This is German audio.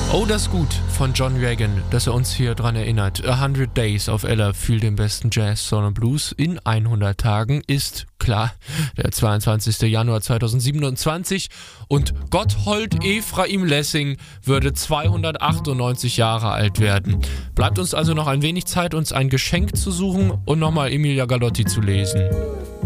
Oh, das ist gut von John Reagan, dass er uns hier dran erinnert. 100 Days auf Ella fühlt den besten Jazz, Soul und Blues in 100 Tagen ist, klar, der 22. Januar 2027 und Gotthold Ephraim Lessing würde 298 Jahre alt werden. Bleibt uns also noch ein wenig Zeit, uns ein Geschenk zu suchen und nochmal Emilia Galotti zu lesen.